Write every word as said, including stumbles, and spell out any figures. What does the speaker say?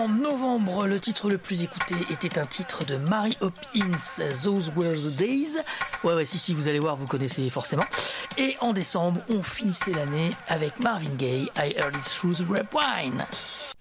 En novembre, le titre le plus écouté était un titre de Mary Hopkins, Those Were the Days. Ouais, ouais, si, si, vous allez voir, vous connaissez forcément. Et en décembre, on finissait l'année avec Marvin Gaye, I Heard It Through the Grapevine.